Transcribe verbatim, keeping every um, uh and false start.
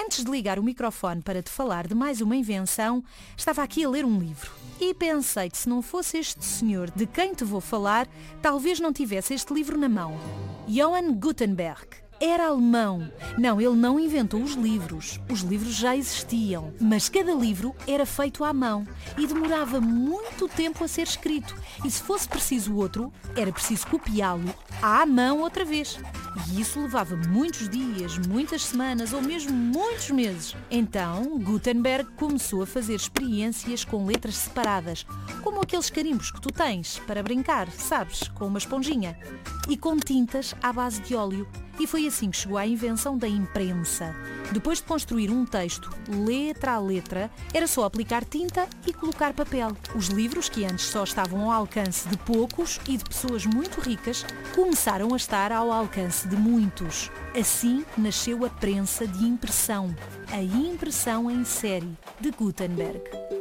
Antes de ligar o microfone para te falar de mais uma invenção, estava aqui a ler um livro. E pensei que se não fosse este senhor de quem te vou falar, talvez não tivesse este livro na mão. Johann Gutenberg. Era alemão. Não, ele não inventou os livros. Os livros já existiam. Mas cada livro era feito à mão e demorava muito tempo a ser escrito. E se fosse preciso outro, era preciso copiá-lo à mão outra vez. E isso levava muitos dias, muitas semanas ou mesmo muitos meses. Então, Gutenberg começou a fazer experiências com letras separadas, como aqueles carimbos que tu tens para brincar, sabes, com uma esponjinha, e com tintas à base de óleo. E foi assim que chegou à invenção da imprensa. Depois de construir um texto, letra a letra, era só aplicar tinta e colocar papel. Os livros, que antes só estavam ao alcance de poucos e de pessoas muito ricas, começaram a estar ao alcance de muitos. Assim nasceu a prensa de impressão, a impressão em série de Gutenberg.